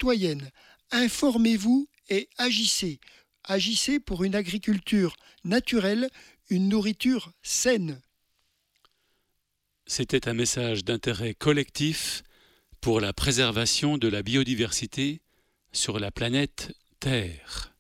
citoyenne. Informez-vous et agissez. Agissez pour une agriculture naturelle, une nourriture saine. C'était un message d'intérêt collectif pour la préservation de la biodiversité sur la planète Terre.